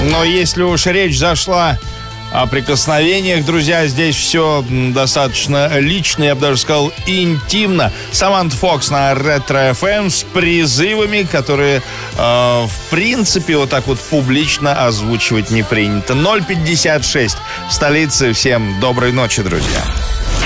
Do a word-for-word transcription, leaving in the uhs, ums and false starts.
Но если уж речь зашла о прикосновениях, друзья, здесь все достаточно лично, я бы даже сказал, интимно. Саманта Фокс на Ретро эф эм с призывами, которые, э, в принципе, вот так вот публично озвучивать не принято. ноль пятьдесят шесть в столице. Всем доброй ночи, друзья.